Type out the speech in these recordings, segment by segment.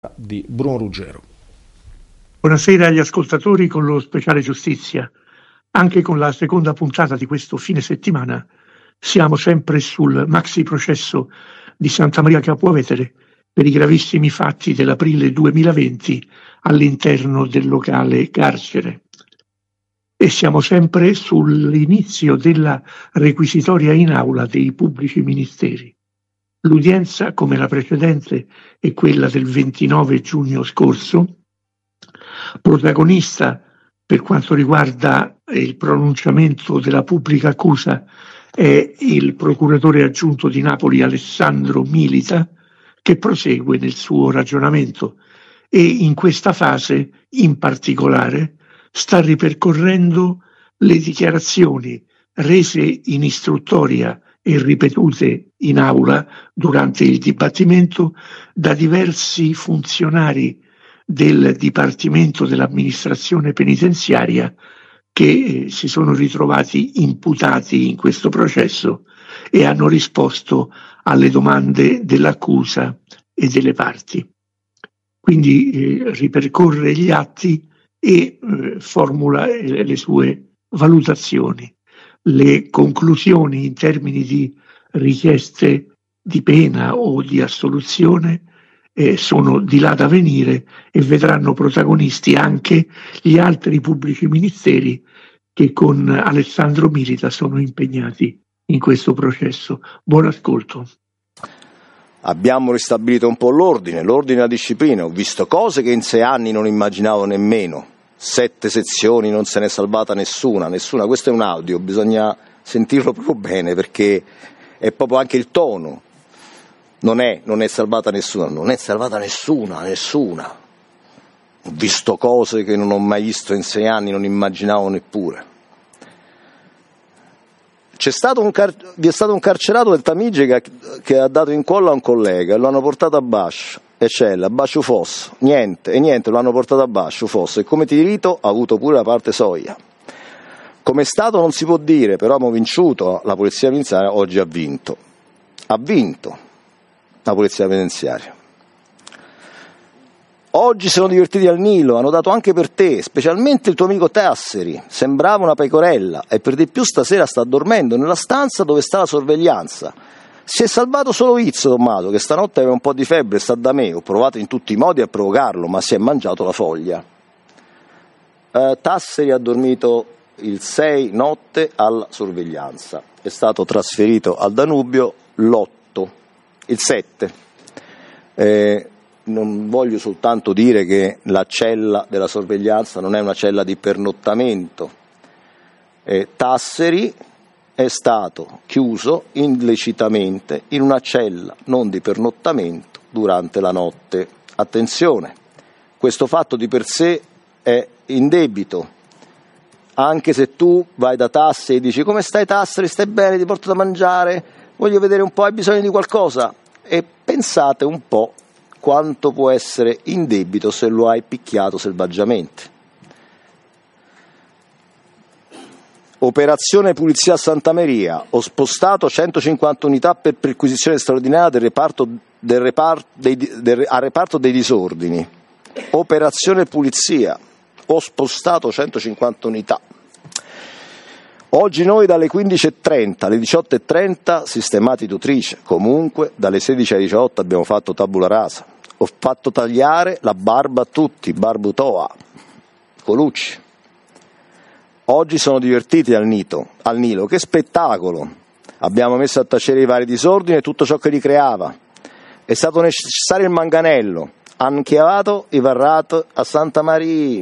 di Bruno Ruggero. Buonasera agli ascoltatori con lo speciale giustizia. Anche con la seconda puntata di questo fine settimana siamo sempre sul maxi processo di Santa Maria Capua Vetere per i gravissimi fatti dell'aprile 2020 all'interno del locale carcere. E siamo sempre sull'inizio della requisitoria in aula dei pubblici ministeri. L'udienza, come la precedente, è quella del 29 giugno scorso. Protagonista per quanto riguarda il pronunciamento della pubblica accusa è il procuratore aggiunto di Napoli Alessandro Milita, che prosegue nel suo ragionamento e in questa fase in particolare sta ripercorrendo le dichiarazioni rese in istruttoria e ripetute in aula durante il dibattimento da diversi funzionari del Dipartimento dell'Amministrazione Penitenziaria che si sono ritrovati imputati in questo processo e hanno risposto alle domande dell'accusa e delle parti. Quindi ripercorre gli atti e formula le sue valutazioni, le conclusioni in termini di richieste di pena o di assoluzione sono di là da venire e vedranno protagonisti anche gli altri pubblici ministeri che con Alessandro Milita sono impegnati in questo processo. Buon ascolto. Abbiamo ristabilito un po' l'ordine e la disciplina. Ho visto cose che in 6 anni non immaginavo nemmeno. 7 sezioni, non se n'è salvata nessuna. Questo è un audio, bisogna sentirlo proprio bene perché è proprio anche il tono. Non è salvata nessuna, non è salvata nessuna. Ho visto cose che non ho mai visto in 6 anni, non immaginavo neppure. Vi è stato un carcerato del Tamigi che ha dato incolla a un collega e lo hanno portato a Bascio, e Cella, a Bascio Fosso, niente, lo hanno portato a Bascio Fosso e come tirito ha avuto pure la parte soia. Come Stato non si può dire, però abbiamo vinciuto, la Polizia Penitenziaria oggi ha vinto la Polizia Penitenziaria. Oggi sono divertiti al Nilo, hanno dato anche per te, specialmente il tuo amico Tasseri, sembrava una pecorella e per di più stasera sta dormendo nella stanza dove sta la sorveglianza. Si è salvato solo Vizio Tommaso, che stanotte aveva un po' di febbre e sta da me, ho provato in tutti i modi a provocarlo, ma si è mangiato la foglia. Tasseri ha dormito il 6 notte alla sorveglianza, è stato trasferito al Danubio l'8, il 7. Non voglio soltanto dire che la cella della sorveglianza non è una cella di pernottamento. Tasseri è stato chiuso illecitamente in una cella non di pernottamento durante la notte. Attenzione, questo fatto di per sé è indebito. Anche se tu vai da Tasseri e dici come stai Tasseri, stai bene, ti porto da mangiare, voglio vedere un po', hai bisogno di qualcosa? E pensate un po' quanto può essere indebito se lo hai picchiato selvaggiamente. Operazione Pulizia a Santa Maria, ho spostato 150 unità per perquisizione straordinaria al reparto dei disordini. Operazione Pulizia, ho spostato 150 unità. Oggi noi dalle 15.30 alle 18.30 sistemati tutrice, comunque dalle 16 alle 18 abbiamo fatto tabula rasa. Ho fatto tagliare la barba a tutti, barbutoa, Colucci. Oggi sono divertiti al Nilo, che spettacolo! Abbiamo messo a tacere i vari disordini e tutto ciò che li creava. È stato necessario il manganello, hanno chiavato i varrat a Santa Maria.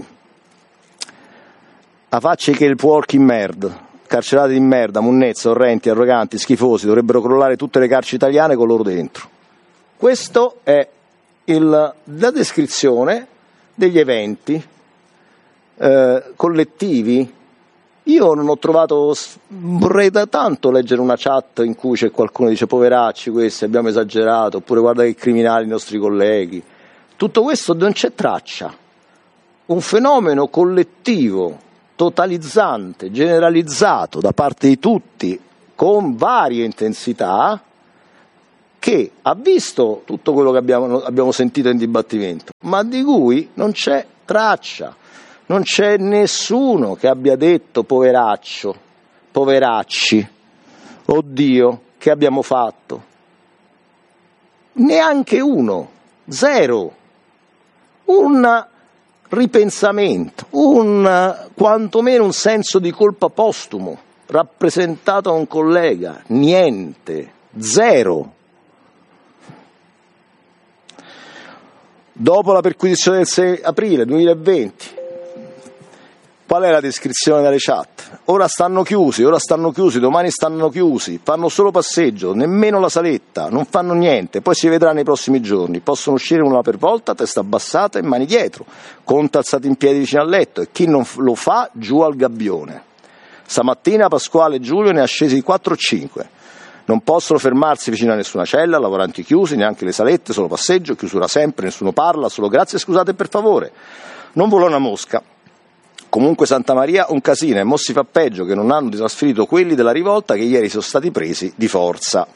A faccia che il porco in merda. Carcerati di merda, munnezza, orrenti, arroganti, schifosi, dovrebbero crollare tutte le carceri italiane con loro dentro. Questo è la descrizione degli eventi collettivi. Io non ho trovato, vorrei da tanto leggere una chat in cui c'è qualcuno che dice poveracci questi, abbiamo esagerato, oppure guarda che criminali i nostri colleghi. Tutto questo non c'è traccia. Un fenomeno collettivo, totalizzante, generalizzato da parte di tutti, con varie intensità, che ha visto tutto quello che abbiamo sentito in dibattimento, ma di cui non c'è traccia, non c'è nessuno che abbia detto poveraccio, poveracci, oddio, che abbiamo fatto? Neanche uno, zero, un ripensamento, quantomeno un senso di colpa postumo rappresentato a un collega, niente, zero. Dopo la perquisizione del 6 aprile 2020, qual è la descrizione delle chat? Ora stanno chiusi, domani stanno chiusi, fanno solo passeggio, nemmeno la saletta, non fanno niente, poi si vedrà nei prossimi giorni, possono uscire una per volta, testa abbassata e mani dietro, conto alzati in piedi vicino al letto, e chi non lo fa giù al gabbione. Stamattina Pasquale e Giulio ne ha scesi 4 o 5. Non possono fermarsi vicino a nessuna cella, lavoranti chiusi, neanche le salette, solo passeggio, chiusura sempre, nessuno parla, solo grazie, scusate e per favore. Non vola una mosca. Comunque Santa Maria un casino, e mo si fa peggio che non hanno trasferito quelli della rivolta che ieri sono stati presi di forza.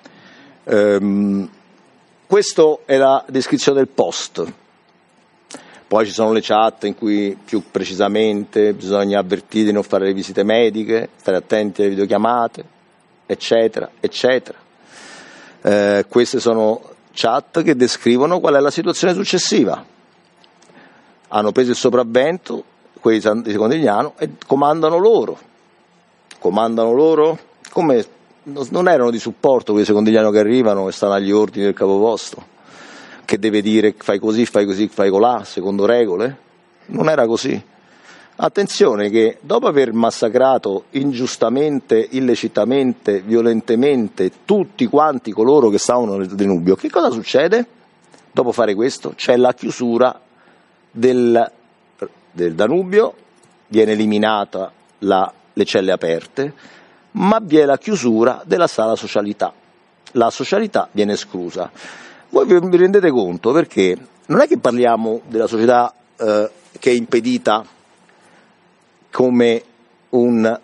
Questa è la descrizione del post. Poi ci sono le chat in cui più precisamente bisogna avvertire di non fare le visite mediche, stare attenti alle videochiamate, eccetera, eccetera. Queste sono chat che descrivono qual è la situazione successiva. Hanno preso il sopravvento quelli di Secondigliano e comandano loro, come non erano di supporto quelli di Secondigliano che arrivano e stanno agli ordini del capoposto, che deve dire fai così, fai colà, secondo regole. Non era così. Attenzione che dopo aver massacrato ingiustamente, illecitamente, violentemente tutti quanti coloro che stavano nel Danubio, che cosa succede? Dopo fare questo c'è la chiusura del Danubio, viene eliminata le celle aperte, ma vi è la chiusura della sala socialità. La socialità viene esclusa. Voi vi rendete conto, perché non è che parliamo della società che è impedita come un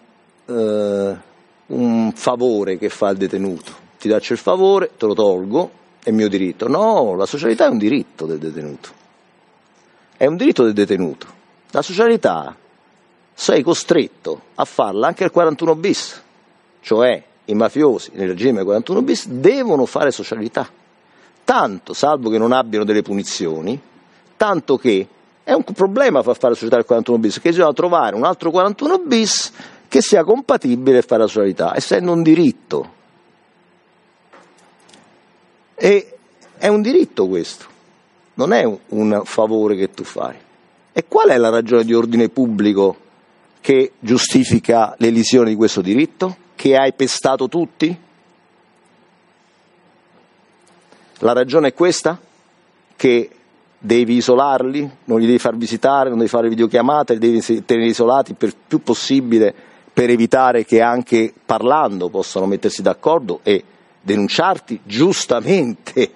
favore che fa il detenuto. Ti faccio il favore, te lo tolgo, è mio diritto. No, la socialità è un diritto del detenuto. È un diritto del detenuto. La socialità sei costretto a farla anche al 41 bis, cioè i mafiosi nel regime 41 bis devono fare socialità, tanto, salvo che non abbiano delle punizioni, tanto che è un problema far fare socialità al 41 bis, che bisogna trovare un altro 41 bis che sia compatibile a fare la socialità, essendo un diritto. E è un diritto questo, non è un favore che tu fai. E qual è la ragione di ordine pubblico che giustifica l'elisione di questo diritto? Che hai pestato tutti? La ragione è questa? Che devi isolarli, non li devi far visitare, non devi fare videochiamate, li devi tenere isolati per più possibile, per evitare che anche parlando possano mettersi d'accordo e denunciarti giustamente.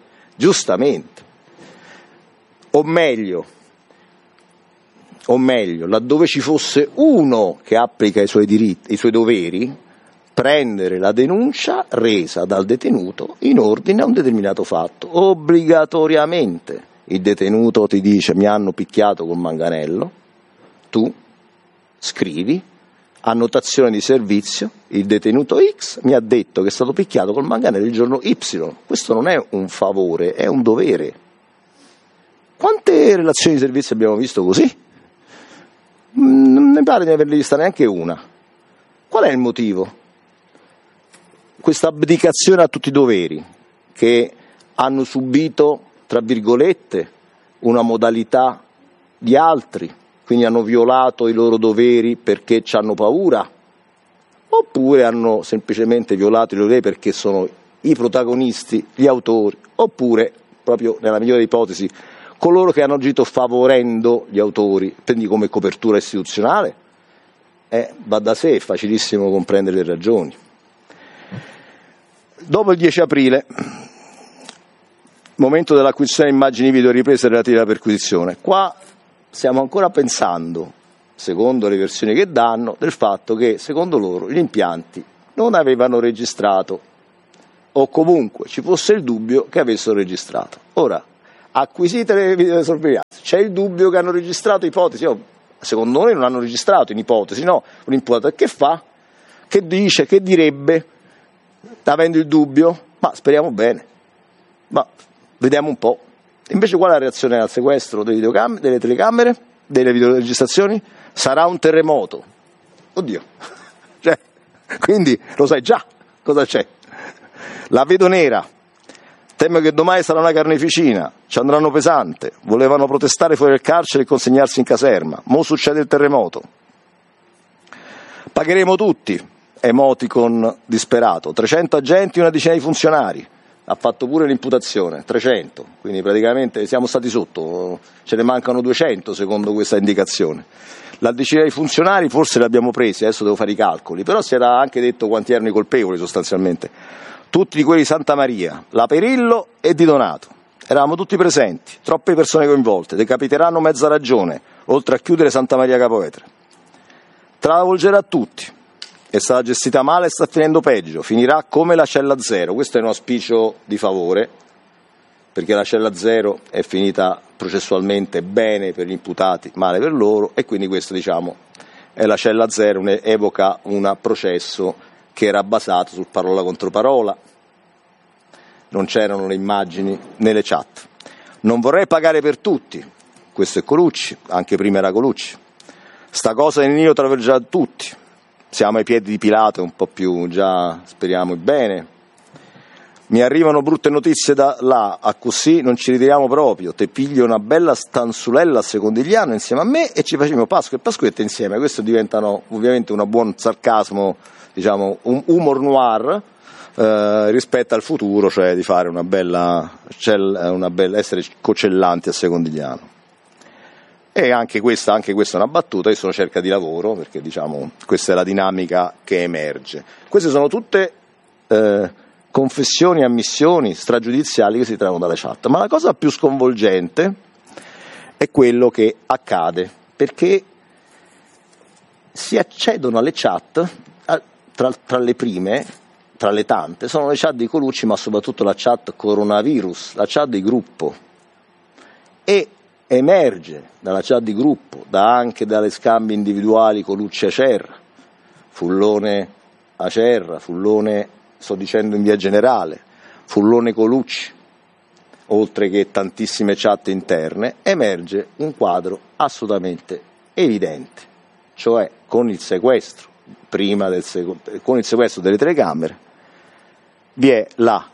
O meglio, laddove ci fosse uno che applica i suoi diritti, i suoi doveri, prendere la denuncia resa dal detenuto in ordine a un determinato fatto. Obbligatoriamente il detenuto ti dice mi hanno picchiato col manganello, tu scrivi, annotazione di servizio, il detenuto X mi ha detto che è stato picchiato col manganello il giorno Y. Questo non è un favore, è un dovere. Quante relazioni di servizio abbiamo visto così? Non mi pare di ne averli vista neanche una. Qual è il motivo? Questa abdicazione a tutti i doveri che hanno subito, tra virgolette, una modalità di altri, quindi hanno violato i loro doveri perché ci hanno paura, oppure hanno semplicemente violato i loro doveri perché sono i protagonisti, gli autori, oppure, proprio nella migliore ipotesi, coloro che hanno agito favorendo gli autori, prendi come copertura istituzionale, va da sé, è facilissimo comprendere le ragioni. Dopo il 10 aprile, momento dell'acquisizione di immagini video riprese relative alla perquisizione, qua stiamo ancora pensando, secondo le versioni che danno, del fatto che secondo loro gli impianti non avevano registrato o comunque ci fosse il dubbio che avessero registrato. Ora, acquisite le videosorveglianze, c'è il dubbio che hanno registrato ipotesi, secondo noi non hanno registrato in ipotesi, no, un imputato, che fa? Che dice, che direbbe, avendo il dubbio? Ma speriamo bene, ma vediamo un po'. Invece qual è la reazione al sequestro delle telecamere, delle videoregistrazioni? Sarà un terremoto. Oddio, cioè, quindi lo sai già cosa c'è. La vedo nera, temo che domani sarà una carneficina, ci andranno pesante, volevano protestare fuori dal carcere e consegnarsi in caserma, mo succede il terremoto. Pagheremo tutti, emoticon disperato, 300 agenti e una decina di funzionari, ha fatto pure l'imputazione, 300, quindi praticamente siamo stati sotto, ce ne mancano 200 secondo questa indicazione. La decina di funzionari forse li abbiamo presi, adesso devo fare i calcoli, però si era anche detto quanti erano i colpevoli sostanzialmente, tutti di quelli di Santa Maria, La Perillo e di Donato, eravamo tutti presenti, troppe persone coinvolte, decapiteranno mezza ragione, oltre a chiudere Santa Maria Capovetere. Travolgerà tutti, è stata gestita male e sta finendo peggio, finirà come la cella zero, questo è un auspicio di favore, perché la cella zero è finita processualmente bene per gli imputati, male per loro, e quindi questo diciamo è la cella zero, evoca un processo che era basato sul parola contro parola, non c'erano le immagini né le chat. Non vorrei pagare per tutti, questo è Colucci, anche prima era Colucci, sta cosa nel Nilo travolgerà tutti, siamo ai piedi di Pilato, un po' più già speriamo bene. Mi arrivano brutte notizie da là, a così non ci ritiriamo proprio, te piglio una bella stanzulella a Secondigliano insieme a me e ci facciamo Pasqua e Pasquetta insieme, questo diventano ovviamente un buon sarcasmo, diciamo un humor noir rispetto al futuro, cioè di fare una bella essere cocellanti a Secondigliano. E anche questa è una battuta, adesso cerca di lavoro, perché diciamo questa è la dinamica che emerge. Queste sono tutte confessioni e ammissioni stragiudiziali che si trovano dalle chat, ma la cosa più sconvolgente è quello che accade, perché si accedono alle chat, tra le prime, tra le tante, sono le chat di Colucci, ma soprattutto la chat coronavirus, la chat di gruppo, e emerge dalla chat di gruppo, anche dalle scambi individuali Colucci-Acerra, Fullone-Acerra, Fullone, sto dicendo in via generale, Fullone-Colucci, oltre che tantissime chat interne, emerge un quadro assolutamente evidente, cioè con il sequestro, con il sequestro delle telecamere, vi è la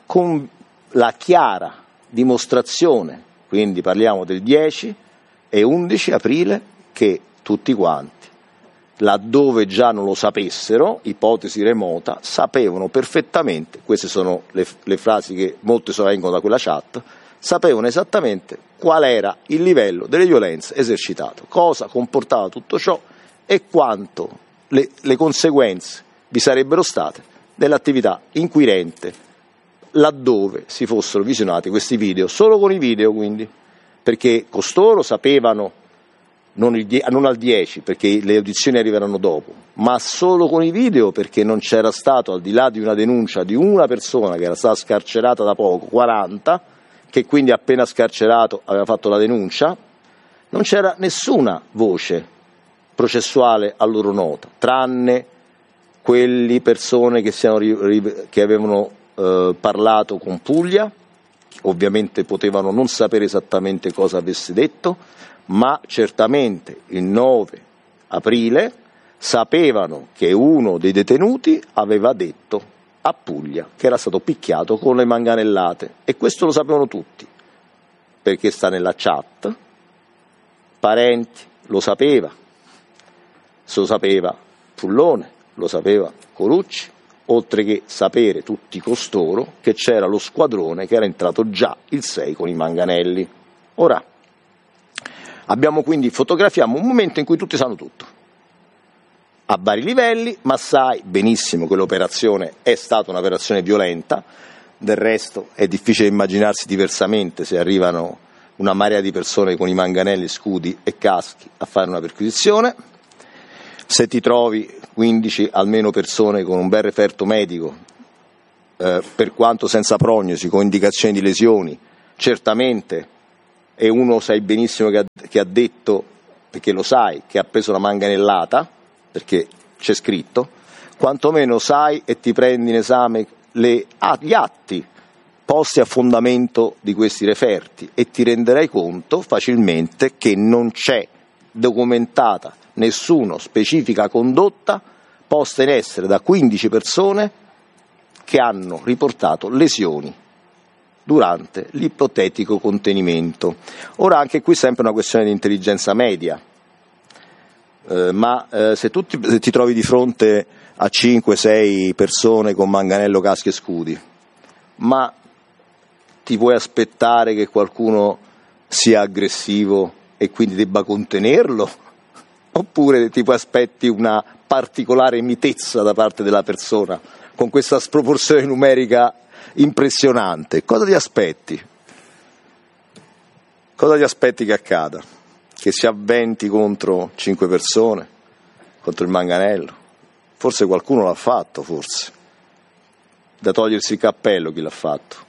chiara dimostrazione, quindi parliamo del 10 e 11 aprile, che tutti quanti, laddove già non lo sapessero, ipotesi remota, sapevano perfettamente, queste sono le frasi che molte sopravvengono da quella chat, sapevano esattamente qual era il livello delle violenze esercitato, cosa comportava tutto ciò e quanto le conseguenze vi sarebbero state dell'attività inquirente laddove si fossero visionati questi video, solo con i video quindi, perché costoro sapevano, non al 10 perché le audizioni arriveranno dopo, ma solo con i video perché non c'era stato, al di là di una denuncia di una persona che era stata scarcerata da poco, 40, che quindi appena scarcerato aveva fatto la denuncia, non c'era nessuna voce processuale a loro nota, tranne quelli persone che avevano parlato con Puglia, ovviamente potevano non sapere esattamente cosa avesse detto, ma certamente il 9 aprile sapevano che uno dei detenuti aveva detto a Puglia che era stato picchiato con le manganellate, e questo lo sapevano tutti, perché sta nella chat, parenti, lo sapeva Fullone, lo sapeva Colucci, oltre che sapere tutti costoro che c'era lo squadrone che era entrato già il 6 con i manganelli. Ora, fotografiamo un momento in cui tutti sanno tutto, a vari livelli, ma sai benissimo che l'operazione è stata un'operazione violenta, del resto è difficile immaginarsi diversamente se arrivano una marea di persone con i manganelli, scudi e caschi a fare una perquisizione. Se ti trovi 15 almeno persone con un bel referto medico per quanto senza prognosi, con indicazioni di lesioni, certamente, e uno sai benissimo che ha detto, perché lo sai, che ha preso una manganellata, perché c'è scritto, quantomeno sai e ti prendi in esame gli atti posti a fondamento di questi referti e ti renderai conto facilmente che non c'è documentata nessuna specifica condotta posta in essere da 15 persone che hanno riportato lesioni durante l'ipotetico contenimento. Ora anche qui sempre una questione di intelligenza media, ma se ti trovi di fronte a 5-6 persone con manganello, caschi e scudi, ma ti puoi aspettare che qualcuno sia aggressivo e quindi debba contenerlo? Oppure ti aspetti una particolare mitezza da parte della persona con questa sproporzione numerica impressionante? Cosa ti aspetti? Cosa ti aspetti che accada? Che si avventi contro 5 persone, contro il manganello? Forse qualcuno l'ha fatto, forse. Da togliersi il cappello chi l'ha fatto.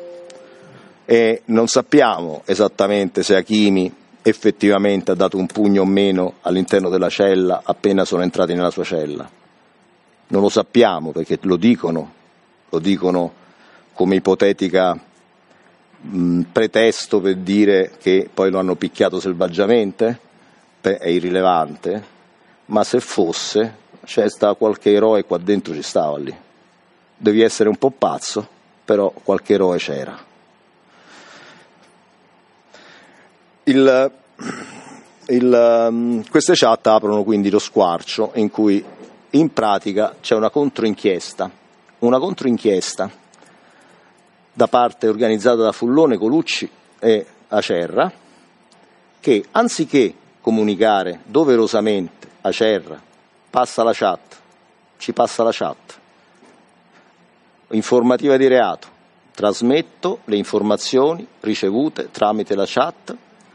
E non sappiamo esattamente se Hakimi effettivamente ha dato un pugno o meno all'interno della cella appena sono entrati nella sua cella. Non lo sappiamo perché lo dicono come ipotetica pretesto per dire che poi lo hanno picchiato selvaggiamente. È irrilevante, ma se fosse, c'è sta qualche eroe qua dentro, ci stava lì. Devi essere un po' pazzo, però qualche eroe c'era. Queste chat aprono quindi lo squarcio in cui in pratica c'è una controinchiesta da parte organizzata da Fullone, Colucci e Acerra, che anziché comunicare doverosamente Acerra ci passa la chat informativa di reato, trasmetto le informazioni ricevute tramite la chat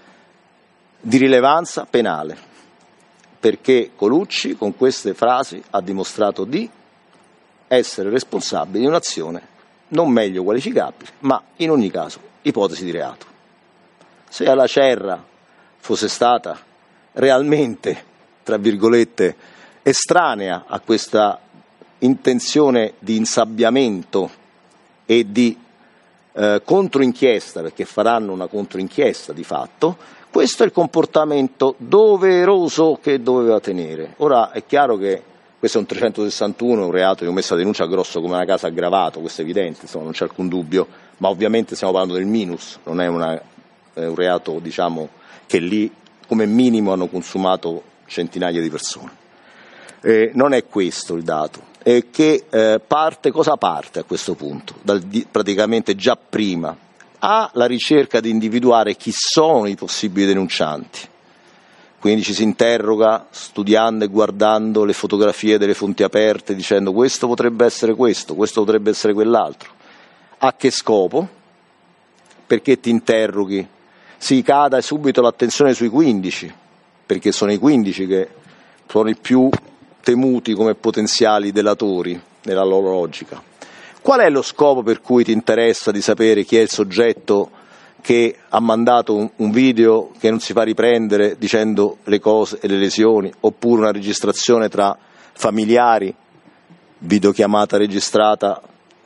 di rilevanza penale, perché Colucci con queste frasi ha dimostrato di essere responsabile di un'azione non meglio qualificabile, ma in ogni caso ipotesi di reato. Se alla Cerra fosse stata realmente, tra virgolette, estranea a questa intenzione di insabbiamento e di controinchiesta, perché faranno una controinchiesta di fatto, questo è il comportamento doveroso che doveva tenere. Ora è chiaro che questo è un 361, un reato di omessa denuncia grosso come una casa aggravato, questo è evidente, insomma, non c'è alcun dubbio, ma ovviamente stiamo parlando del minus, non è un reato, diciamo, che lì come minimo hanno consumato centinaia di persone. Non è questo il dato, è che cosa parte a questo punto? Praticamente già prima, la ricerca di individuare chi sono i possibili denuncianti. Quindi ci si interroga studiando e guardando le fotografie delle fonti aperte, dicendo questo potrebbe essere questo potrebbe essere quell'altro. A che scopo? Perché ti interroghi? Si cada subito l'attenzione sui 15, perché sono i 15 che sono i più temuti come potenziali delatori nella loro logica. Qual è lo scopo per cui ti interessa di sapere chi è il soggetto che ha mandato un video che non si fa riprendere dicendo le cose e le lesioni, oppure una registrazione tra familiari, videochiamata registrata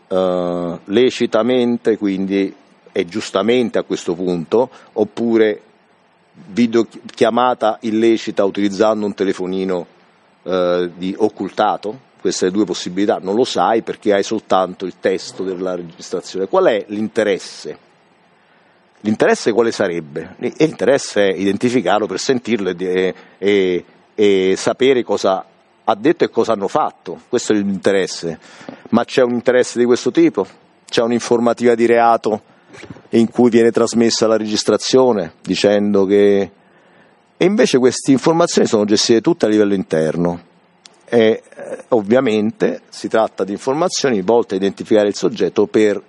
lecitamente, quindi e giustamente a questo punto, oppure videochiamata illecita utilizzando un telefonino occultato? Queste le due possibilità, non lo sai perché hai soltanto il testo della registrazione. Qual è l'interesse? L'interesse quale sarebbe? L'interesse è identificarlo per sentirlo e sapere cosa ha detto e cosa hanno fatto. Questo è l'interesse. Ma c'è un interesse di questo tipo? C'è un'informativa di reato in cui viene trasmessa la registrazione dicendo che... E invece queste informazioni sono gestite tutte a livello interno. E ovviamente si tratta di informazioni volte a identificare il soggetto per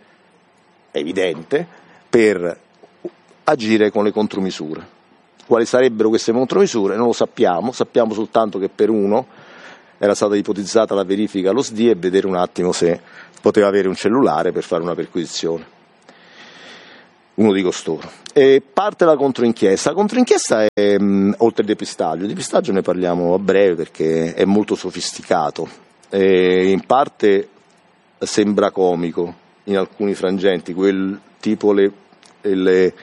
agire con le contromisure. Quali sarebbero queste contromisure? Non lo sappiamo soltanto che per uno era stata ipotizzata la verifica allo SDI e vedere un attimo se poteva avere un cellulare per fare una perquisizione, uno di costoro. E parte la controinchiesta. La controinchiesta è, oltre il depistaggio ne parliamo a breve perché è molto sofisticato e in parte sembra comico in alcuni frangenti, quel tipo le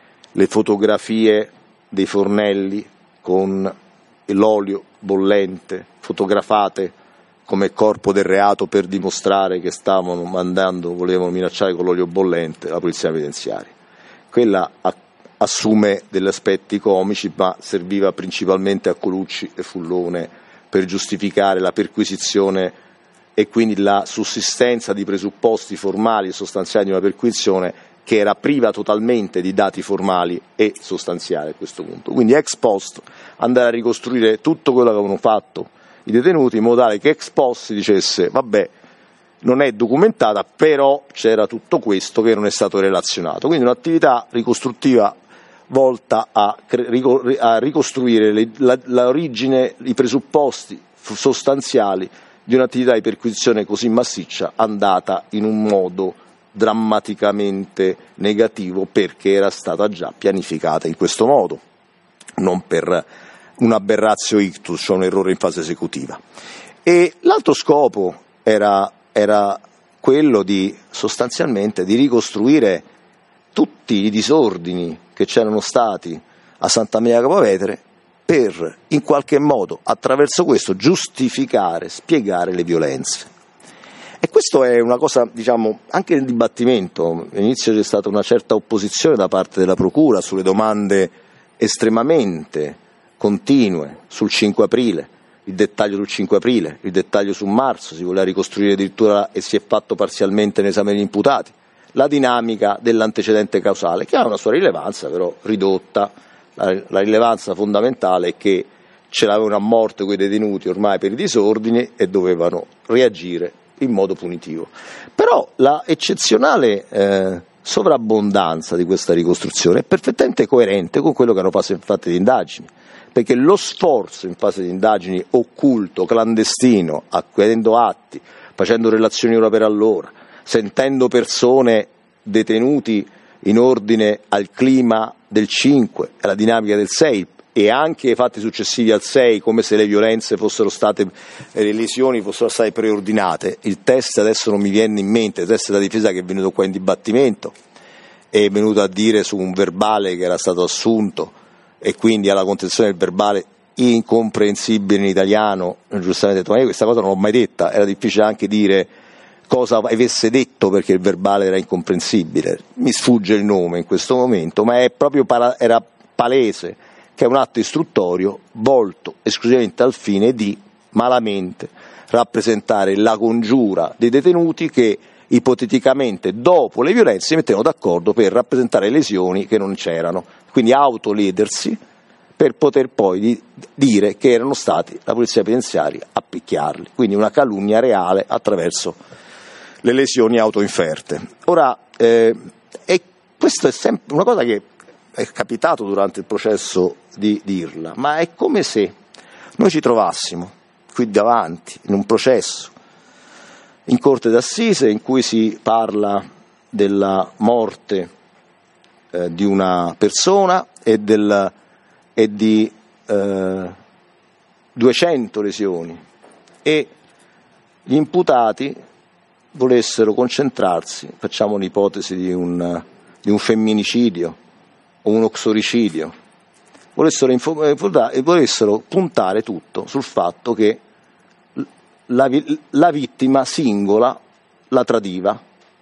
fotografie dei fornelli con l'olio bollente fotografate come corpo del reato per dimostrare che volevano minacciare con l'olio bollente la polizia penitenziaria. Quella assume degli aspetti comici, ma serviva principalmente a Colucci e Fullone per giustificare la perquisizione e quindi la sussistenza di presupposti formali e sostanziali di una perquisizione che era priva totalmente di dati formali e sostanziali a questo punto. Quindi ex post andare a ricostruire tutto quello che avevano fatto i detenuti in modo tale che ex post si dicesse vabbè, non è documentata, però c'era tutto questo che non è stato relazionato. Quindi un'attività ricostruttiva volta a ricostruire l'origine, i presupposti sostanziali di un'attività di perquisizione così massiccia andata in un modo drammaticamente negativo perché era stata già pianificata in questo modo, non per un aberratio ictus, cioè un errore in fase esecutiva. E l'altro scopo era quello di sostanzialmente di ricostruire tutti i disordini che c'erano stati a Santa Maria Capua Vetere per in qualche modo attraverso questo giustificare, spiegare le violenze. E questo è una cosa, diciamo, anche nel dibattimento, all'inizio c'è stata una certa opposizione da parte della Procura sulle domande estremamente continue sul 5 aprile, il dettaglio sul 5 aprile, il dettaglio su marzo, si voleva ricostruire addirittura e si è fatto parzialmente l'esame degli imputati, la dinamica dell'antecedente causale, che ha una sua rilevanza però ridotta. La rilevanza fondamentale è che ce l'avevano a morte quei detenuti ormai per i disordini e dovevano reagire in modo punitivo. Però la eccezionale sovrabbondanza di questa ricostruzione è perfettamente coerente con quello che hanno fatto in fase di indagini, perché lo sforzo in fase di indagini occulto, clandestino, acquisendo atti, facendo relazioni ora per allora, sentendo persone detenuti in ordine al clima del 5, alla dinamica del 6 e anche ai fatti successivi al 6, come se le violenze fossero state, le lesioni fossero state preordinate. Il test adesso non mi viene in mente, il test della difesa che è venuto qua in dibattimento, è venuto a dire su un verbale che era stato assunto e quindi alla contenzione del verbale incomprensibile in italiano, giustamente detto, ma io questa cosa non l'ho mai detta, era difficile anche dire cosa avesse detto perché il verbale era incomprensibile, mi sfugge il nome in questo momento, ma è proprio era palese che è un atto istruttorio volto esclusivamente al fine di malamente rappresentare la congiura dei detenuti che ipoteticamente dopo le violenze si mettevano d'accordo per rappresentare lesioni che non c'erano, quindi autoledersi per poter poi dire che erano stati la polizia penitenziaria a picchiarli, quindi una calunnia reale attraverso le lesioni autoinferte. Ora, e questo è sempre una cosa che è capitato durante il processo di Irla, ma è come se noi ci trovassimo qui davanti in un processo in corte d'assise in cui si parla della morte di una persona e di 200 lesioni e gli imputati volessero concentrarsi, facciamo l'ipotesi di un femminicidio o un uxoricidio, volessero puntare tutto sul fatto che la vittima singola la tradiva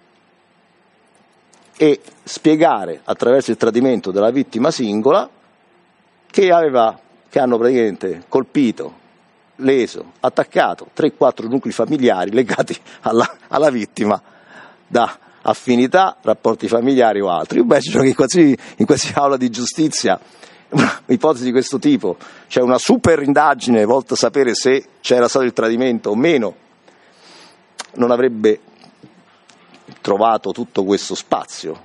e spiegare attraverso il tradimento della vittima singola che hanno praticamente colpito, leso, attaccato 3-4 nuclei familiari legati alla vittima da affinità, rapporti familiari o altri. Io immagino che in qualsiasi aula di giustizia un'ipotesi di questo tipo, cioè una super indagine volta a sapere se c'era stato il tradimento o meno, non avrebbe trovato tutto questo spazio,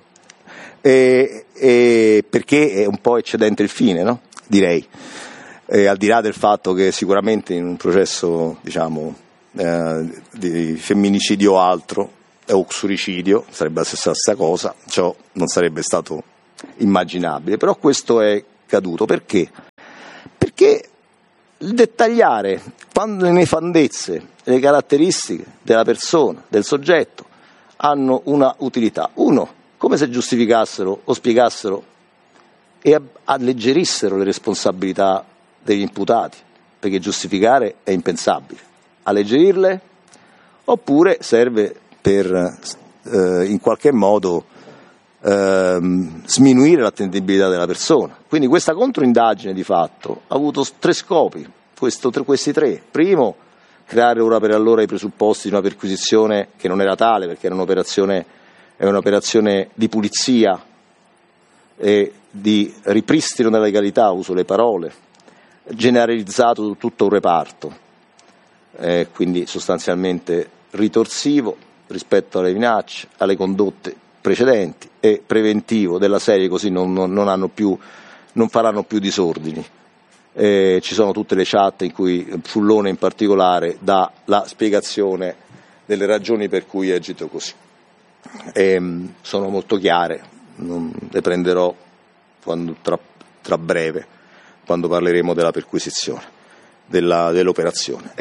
perché è un po' eccedente il fine, no? Direi. Al di là del fatto che sicuramente in un processo, diciamo, di femminicidio o altro, o suicidio, sarebbe la stessa cosa, ciò non sarebbe stato immaginabile, però questo è caduto. Perché? Perché il dettagliare le nefandezze, le caratteristiche della persona, del soggetto, hanno una utilità. Uno, come se giustificassero o spiegassero e alleggerissero le responsabilità degli imputati, perché giustificare è impensabile. Alleggerirle, oppure serve per in qualche modo sminuire l'attendibilità della persona. Quindi questa controindagine di fatto ha avuto 3 scopi, questi 3. Primo, creare ora per allora i presupposti di una perquisizione che non era tale, perché era un'operazione di pulizia e di ripristino della legalità, uso le parole, generalizzato su tutto un reparto, quindi sostanzialmente ritorsivo rispetto alle minacce, alle condotte precedenti, e preventivo della serie, così non faranno più disordini. Ci sono tutte le chat in cui Fullone in particolare dà la spiegazione delle ragioni per cui agito così. Sono molto chiare, le prenderò tra breve, quando parleremo della perquisizione, dell'operazione.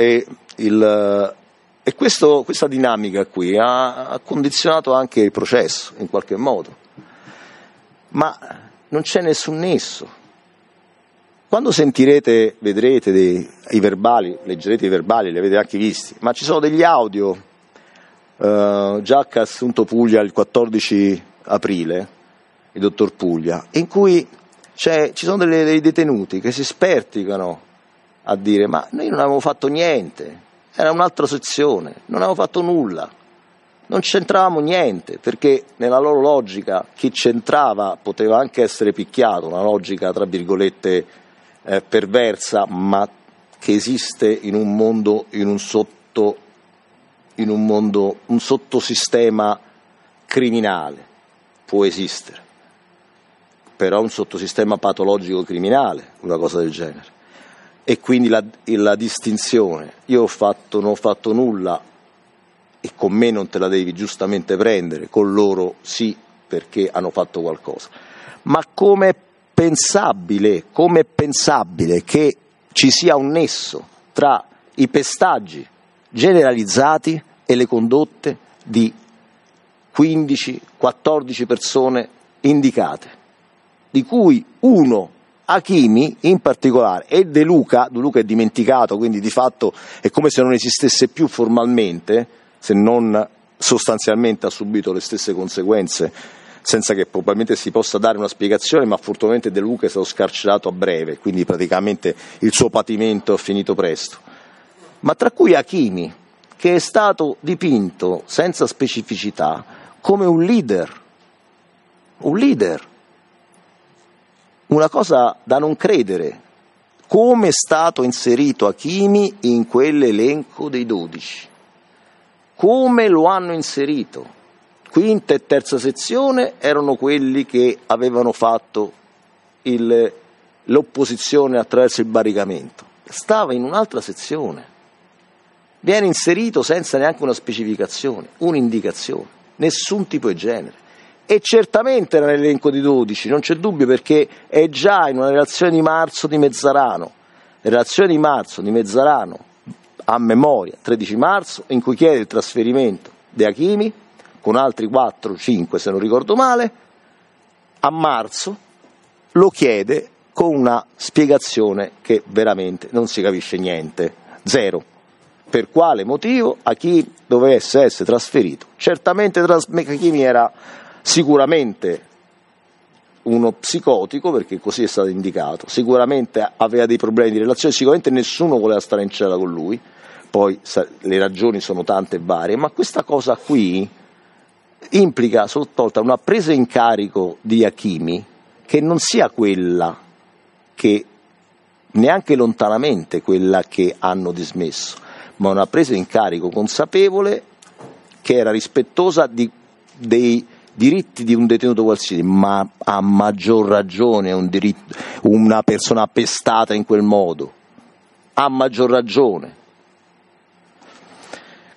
E questa dinamica qui ha condizionato anche il processo in qualche modo, ma non c'è nessun nesso. Quando vedrete i verbali, leggerete i verbali, li avete anche visti, ma ci sono degli audio già che ha assunto Puglia il 14 aprile, il dottor Puglia, in cui ci sono dei detenuti che si sperticano a dire: ma noi non avevamo fatto niente, era un'altra sezione, non avevamo fatto nulla, non c'entravamo niente, perché nella loro logica chi c'entrava poteva anche essere picchiato, una logica tra virgolette perversa, ma che esiste in un mondo, un sottosistema criminale, può esistere, però un sottosistema patologico criminale, una cosa del genere. E quindi la distinzione, io non ho fatto nulla e con me non te la devi giustamente prendere, con loro sì, perché hanno fatto qualcosa. Ma com'è pensabile che ci sia un nesso tra i pestaggi generalizzati e le condotte di 15-14 persone indicate, di cui uno, Achimi in particolare, e De Luca è dimenticato, quindi di fatto è come se non esistesse più formalmente, se non sostanzialmente ha subito le stesse conseguenze, senza che probabilmente si possa dare una spiegazione, ma fortunatamente De Luca è stato scarcerato a breve, quindi praticamente il suo patimento è finito presto. Ma tra cui Achimi, che è stato dipinto senza specificità come un leader, una cosa da non credere. Come è stato inserito Achimi in quell'elenco dei 12? Come lo hanno inserito? Quinta e terza sezione erano quelli che avevano fatto l'opposizione attraverso il barricamento. Stava in un'altra sezione. Viene inserito senza neanche una specificazione, un'indicazione, nessun tipo e genere. E certamente era nell'elenco di 12, non c'è dubbio, perché è già in una relazione di marzo di Mezzarano, relazione di marzo di Mezzarano a memoria, 13 marzo, in cui chiede il trasferimento di Achimi, con altri 4-5 se non ricordo male, a marzo lo chiede con una spiegazione che veramente non si capisce niente, zero. Per quale motivo Achimi dovesse essere trasferito? Certamente Achimi era sicuramente uno psicotico, perché così è stato indicato, sicuramente aveva dei problemi di relazione, sicuramente nessuno voleva stare in cella con lui, poi le ragioni sono tante e varie, ma questa cosa qui implica sottovolta una presa in carico di Achimi che non sia quella che, neanche lontanamente quella che hanno dismesso, ma una presa in carico consapevole che era rispettosa dei diritti di un detenuto qualsiasi, ma a maggior ragione una persona appestata in quel modo, a maggior ragione.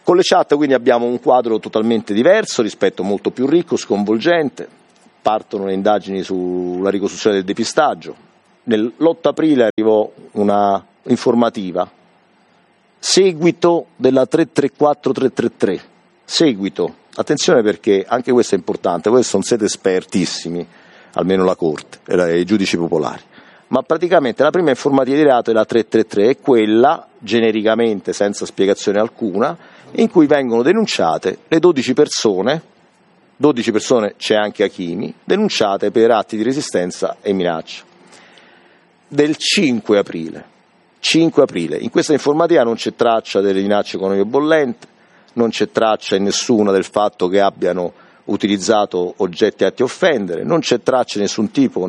Con le chat quindi abbiamo un quadro totalmente diverso, rispetto molto più ricco, sconvolgente. Partono le indagini sulla ricostruzione del depistaggio. L'8 aprile arrivò una informativa, seguito della 334-333, seguito. Attenzione, perché anche questo è importante, voi non siete espertissimi, almeno la Corte e i giudici popolari, ma praticamente la prima informativa di reato è la 333, è quella, genericamente, senza spiegazione alcuna, in cui vengono denunciate le 12 persone, c'è anche Achimi, denunciate per atti di resistenza e minaccia. Del 5 aprile. In questa informativa non c'è traccia delle minacce economiche bollente, non c'è traccia in nessuna del fatto che abbiano utilizzato oggetti atti a offendere, non c'è traccia di nessun tipo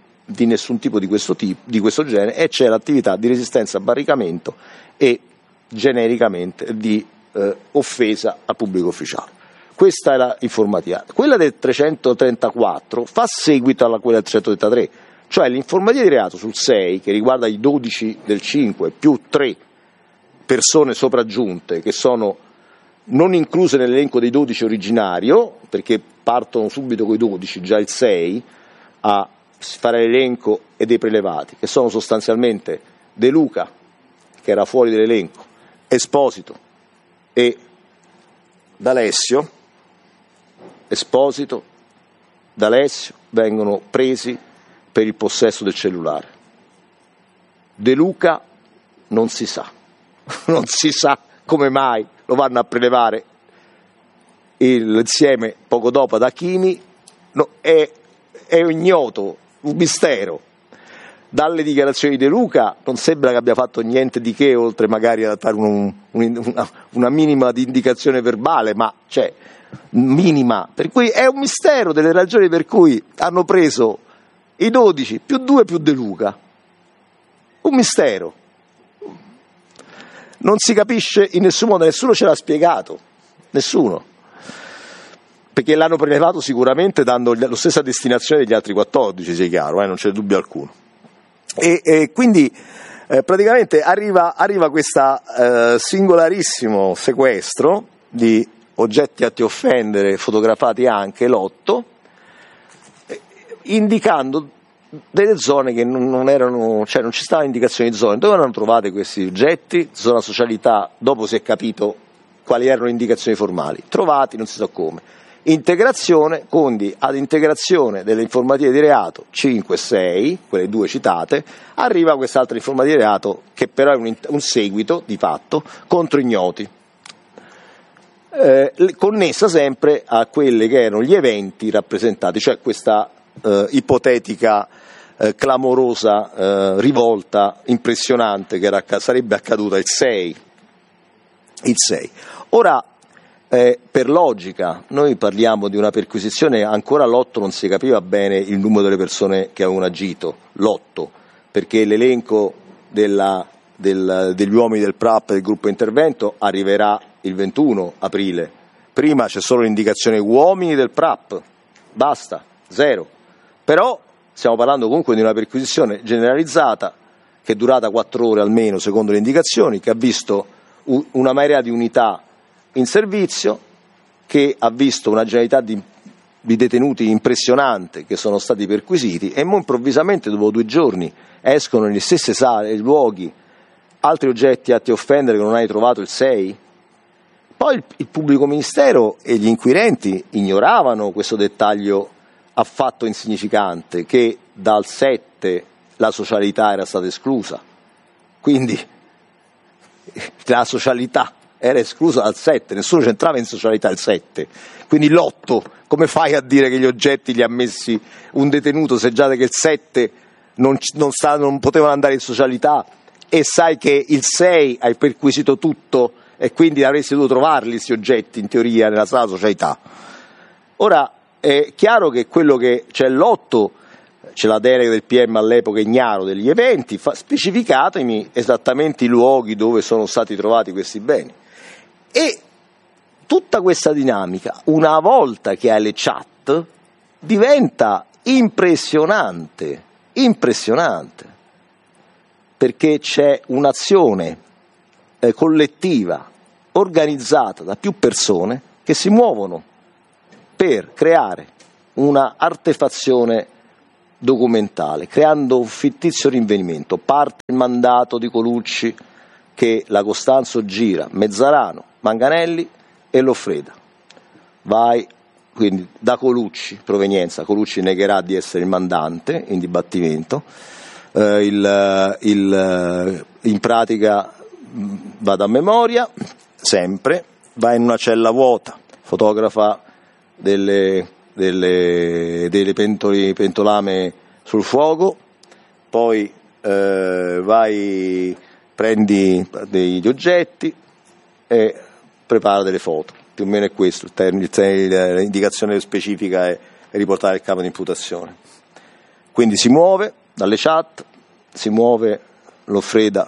di questo genere, e c'è l'attività di resistenza a barricamento e genericamente di offesa al pubblico ufficiale. Questa è l'informativa. Quella del 334 fa seguito alla quella del 333, cioè l'informativa di reato sul 6, che riguarda i 12 del 5 più 3 persone sopraggiunte che sono non incluse nell'elenco dei 12 originario, perché partono subito con i 12, già il 6 a fare l'elenco e dei prelevati, che sono sostanzialmente De Luca, che era fuori dell'elenco, Esposito e D'Alessio. Esposito, D'Alessio vengono presi per il possesso del cellulare. De Luca non si sa come mai lo vanno a prelevare insieme poco dopo ad Achimi, è ignoto, un mistero. Dalle dichiarazioni di De Luca non sembra che abbia fatto niente di che, oltre magari a dare una minima di indicazione verbale, ma minima, per cui è un mistero delle ragioni per cui hanno preso i 12 più 2 più De Luca. Un mistero. Non si capisce in nessun modo, nessuno ce l'ha spiegato, nessuno, perché l'hanno prelevato sicuramente dando la stessa destinazione degli altri 14, sia chiaro, non c'è dubbio alcuno. E quindi praticamente arriva questo singolarissimo sequestro di oggetti atti a offendere, fotografati anche l'8, indicando delle zone che non erano, non ci stavano indicazioni di zone. Dove erano trovate questi oggetti? Zona socialità, dopo si è capito quali erano le indicazioni formali, trovati non si sa come. Integrazione, quindi ad integrazione delle informative di reato 5 e 6, quelle due citate, arriva quest'altra informativa di reato che però è un seguito di fatto contro ignoti, connessa sempre a quelli che erano gli eventi rappresentati, cioè questa ipotetica clamorosa rivolta impressionante che sarebbe accaduta il 6. Ora, per logica, noi parliamo di una perquisizione, ancora l'8 non si capiva bene il numero delle persone che avevano agito, l'8, perché l'elenco degli uomini del PRAP del gruppo intervento arriverà il 21 aprile. Prima c'è solo l'indicazione uomini del PRAP, basta, zero. Però stiamo parlando comunque di una perquisizione generalizzata che è durata 4 ore almeno, secondo le indicazioni, che ha visto una marea di unità in servizio, che ha visto una generalità di detenuti impressionante che sono stati perquisiti, e improvvisamente dopo 2 giorni escono nelle stesse sale e luoghi altri oggetti atti a offendere che non hai trovato il 6. Poi il pubblico ministero e gli inquirenti ignoravano questo dettaglio affatto insignificante, che dal 7 la socialità era stata esclusa, quindi la socialità era esclusa dal 7, nessuno c'entrava in socialità il 7, quindi l'8, come fai a dire che gli oggetti li ha messi un detenuto se già che il 7 non potevano andare in socialità, e sai che il 6 hai perquisito tutto e quindi avresti dovuto trovarli questi oggetti in teoria nella sala socialità. Ora è chiaro che quello che c'è l'8, c'è la delega del PM all'epoca ignaro degli eventi, specificatemi esattamente i luoghi dove sono stati trovati questi beni. E tutta questa dinamica, una volta che hai le chat, diventa impressionante, perché c'è un'azione collettiva organizzata da più persone che si muovono per creare una artefazione documentale, creando un fittizio rinvenimento. Parte il mandato di Colucci che la Costanzo gira Mezzarano, Manganelli e Loffreda. Vai quindi da Colucci, provenienza, Colucci negherà di essere il mandante in dibattimento, in pratica vado a memoria, sempre, va in una cella vuota, fotografa delle pentolame sul fuoco, poi prendi degli oggetti e prepara delle foto. Più o meno è questo, l'indicazione specifica è riportare il capo di imputazione. Quindi si muove dalle chat, si muove Loffreda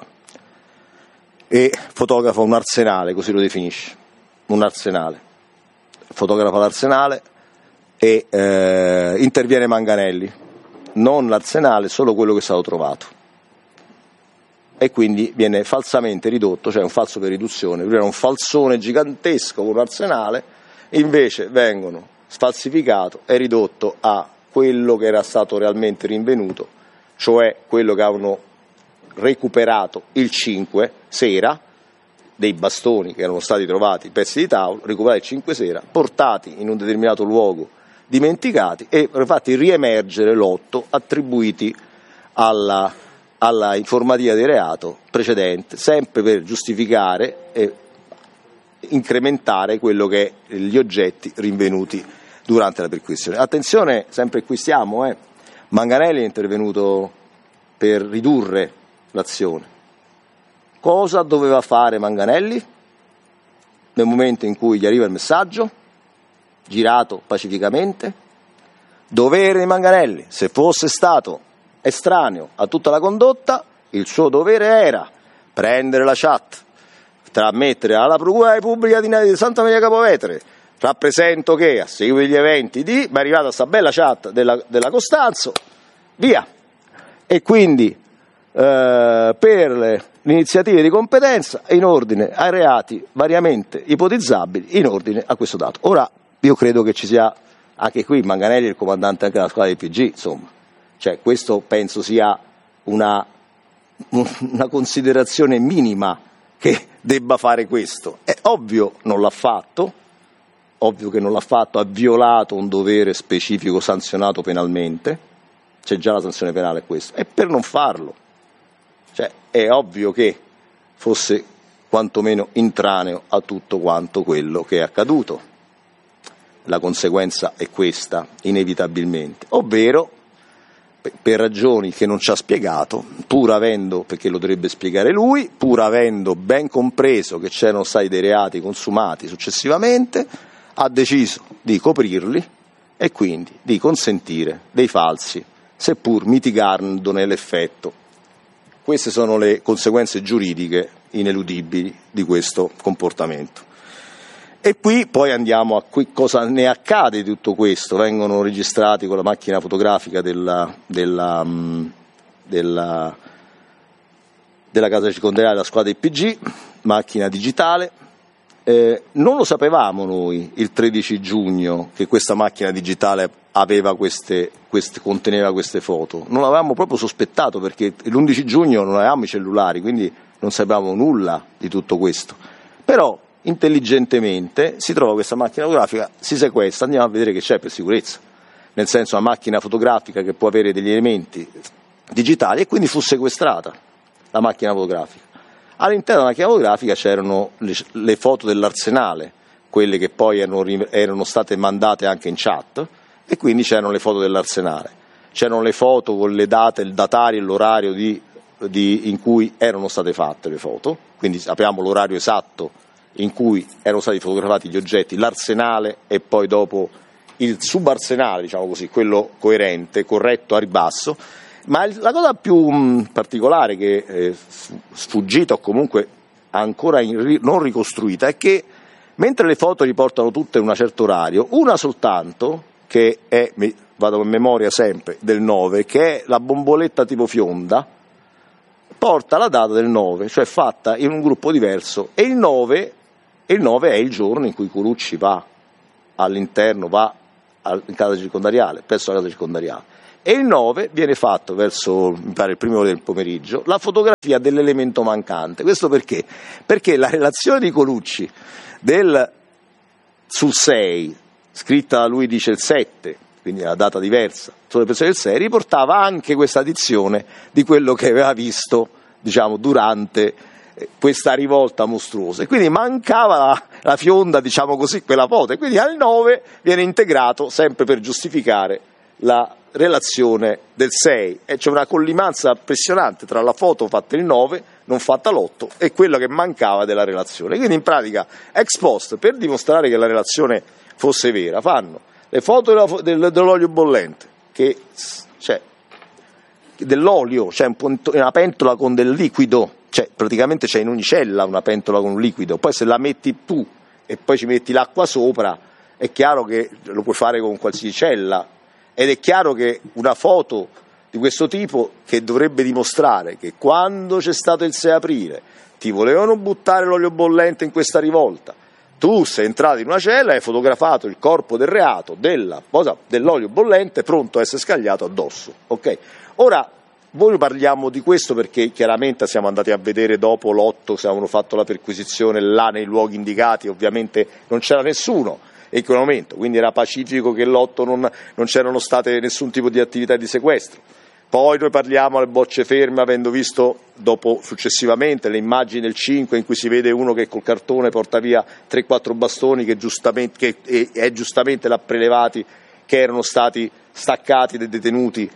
e fotografa un arsenale, così lo definisce, un arsenale. Fotografa l'arsenale e interviene Manganelli, non l'arsenale, solo quello che è stato trovato. E quindi viene falsamente ridotto, cioè un falso per riduzione, prima era un falsone gigantesco con un arsenale, invece vengono sfalsificato e ridotto a quello che era stato realmente rinvenuto, cioè quello che avevano recuperato il 5 sera, dei bastoni che erano stati trovati, pezzi di tavolo, recuperati il 5 sera, portati in un determinato luogo, dimenticati e fatti riemergere l'8 attribuiti alla informativa di reato precedente, sempre per giustificare e incrementare quello che è gli oggetti rinvenuti durante la perquisizione. Attenzione, sempre qui stiamo, Manganelli è intervenuto per ridurre l'azione. Cosa doveva fare Manganelli nel momento in cui gli arriva il messaggio, girato pacificamente? Dovere di Manganelli, se fosse stato estraneo a tutta la condotta, il suo dovere era prendere la chat, trasmettere alla Procura della Repubblica di Santa Maria Capua Vetere, rappresento che a seguito degli eventi mi è arrivata questa bella chat della Costanzo, via. E quindi per le iniziative di competenza in ordine ai reati variamente ipotizzabili in ordine a questo dato. Ora io credo che ci sia anche qui Manganelli, il comandante anche della squadra del PG, insomma. Cioè, questo penso sia una considerazione minima che debba fare questo. È ovvio non l'ha fatto, ovvio che non l'ha fatto, ha violato un dovere specifico sanzionato penalmente, c'è già la sanzione penale a questo, e per non farlo, cioè, è ovvio che fosse quantomeno intraneo a tutto quanto quello che è accaduto. La conseguenza è questa, inevitabilmente, ovvero per ragioni che non ci ha spiegato, pur avendo, perché lo dovrebbe spiegare lui, pur avendo ben compreso che c'erano stati dei reati consumati successivamente, ha deciso di coprirli e quindi di consentire dei falsi, seppur mitigandone l'effetto. Queste sono le conseguenze giuridiche ineludibili di questo comportamento. E qui poi andiamo a cosa ne accade di tutto questo. Vengono registrati con la macchina fotografica della casa circondariale della squadra del PG, macchina digitale. Non lo sapevamo noi il 13 giugno che questa macchina digitale conteneva queste foto. Non l'avevamo proprio sospettato perché l'11 giugno non avevamo i cellulari, quindi non sapevamo nulla di tutto questo. Però intelligentemente si trova questa macchina fotografica, si sequestra, andiamo a vedere che c'è per sicurezza, nel senso una macchina fotografica che può avere degli elementi digitali, e quindi fu sequestrata la macchina fotografica. All'interno della macchina fotografica c'erano le foto dell'arsenale, quelle che poi erano state mandate anche in chat, e quindi c'erano le foto dell'arsenale. C'erano le foto con le date, il datario e l'orario in cui erano state fatte le foto, quindi sappiamo l'orario esatto in cui erano stati fotografati gli oggetti, l'arsenale e poi dopo il subarsenale, diciamo così, quello coerente, corretto a ribasso. Ma la cosa più particolare che è sfuggita o comunque ancora non ricostruita è che mentre le foto riportano tutte in un certo orario, una soltanto, che è, vado a memoria sempre, del 9, che è la bomboletta tipo fionda, porta la data del 9, cioè fatta in un gruppo diverso, e il 9 e il 9 è il giorno in cui Colucci va all'interno, in casa circondariale, presso la casa circondariale. E il 9 viene fatto verso, mi pare, il primo ore del pomeriggio, la fotografia dell'elemento mancante. Questo perché? Perché la relazione di Colucci sul 6, scritta lui dice il 7, quindi una data diversa, sulle persone del 6, riportava anche questa dizione di quello che aveva visto, diciamo, durante questa rivolta mostruosa. E quindi mancava la fionda, diciamo così, quella foto, e quindi al 9 viene integrato sempre per giustificare la relazione del 6, e c'è una collimanza impressionante tra la foto fatta il 9, non fatta l'8, e quella che mancava della relazione. Quindi in pratica, ex post, per dimostrare che la relazione fosse vera, fanno le foto dell'olio bollente, che c'è dell'olio, c'è una pentola con del liquido, cioè praticamente c'è in ogni cella una pentola con un liquido, poi se la metti tu e poi ci metti l'acqua sopra, è chiaro che lo puoi fare con qualsiasi cella. Ed è chiaro che una foto di questo tipo, che dovrebbe dimostrare che quando c'è stato il 6 aprile ti volevano buttare l'olio bollente in questa rivolta, tu sei entrato in una cella e hai fotografato il corpo del reato dell'olio bollente pronto a essere scagliato addosso. Okay? Ora, voi parliamo di questo perché chiaramente siamo andati a vedere dopo l'8, se avevano fatto la perquisizione là nei luoghi indicati, ovviamente non c'era nessuno in quel momento, quindi era pacifico che l'8 non c'erano state nessun tipo di attività di sequestro. Poi noi parliamo alle bocce ferme, avendo visto dopo successivamente le immagini del 5 in cui si vede uno che col cartone porta via 3-4 bastoni che giustamente l'ha prelevati, che erano stati staccati dai detenuti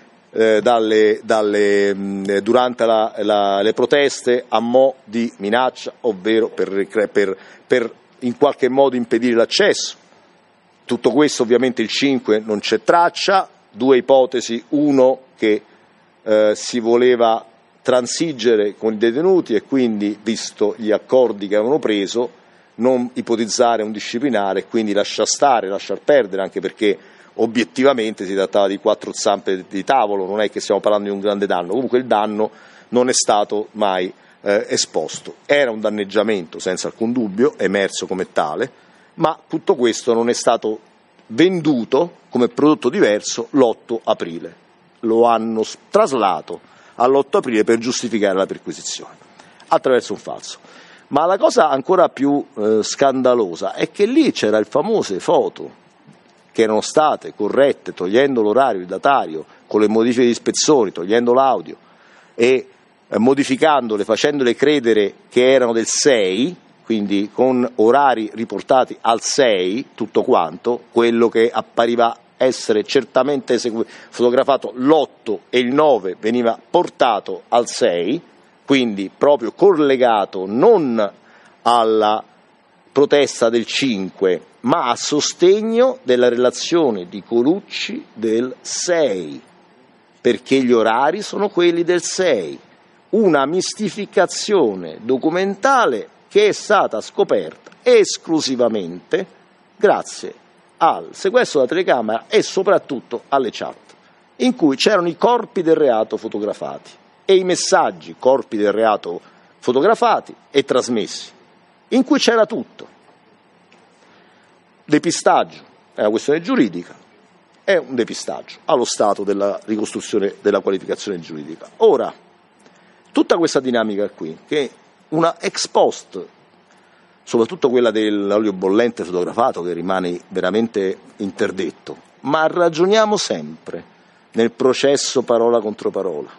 durante le proteste a mo' di minaccia, ovvero per in qualche modo impedire l'accesso. Tutto questo ovviamente il 5 non c'è traccia, due ipotesi: uno che si voleva transigere con i detenuti e quindi, visto gli accordi che avevano preso, non ipotizzare un disciplinare e quindi lasciar perdere, anche perché obiettivamente si trattava di 4 zampe di tavolo, non è che stiamo parlando di un grande danno. Comunque il danno non è stato mai esposto, era un danneggiamento senza alcun dubbio, emerso come tale, ma tutto questo non è stato venduto come prodotto diverso l'8 aprile. Lo hanno traslato all'8 aprile per giustificare la perquisizione, attraverso un falso. Ma la cosa ancora più scandalosa è che lì c'era le famose foto che erano state corrette, togliendo l'orario, il datario, con le modifiche di ispezioni, togliendo l'audio e modificandole, facendole credere che erano del 6, quindi con orari riportati al 6, tutto quanto, quello che appariva essere certamente fotografato l'8 e il 9 veniva portato al 6, quindi proprio collegato non alla protesta del 5, ma a sostegno della relazione di Colucci del 6, perché gli orari sono quelli del 6, una mistificazione documentale che è stata scoperta esclusivamente grazie al sequestro della telecamera e soprattutto alle chat, in cui c'erano i corpi del reato fotografati e i messaggi corpi del reato fotografati e trasmessi, in cui c'era tutto. Depistaggio è una questione giuridica, è un depistaggio allo stato della ricostruzione della qualificazione giuridica. Ora, tutta questa dinamica qui, che una ex post, soprattutto quella dell'olio bollente fotografato, che rimane veramente interdetto, ma ragioniamo sempre nel processo parola contro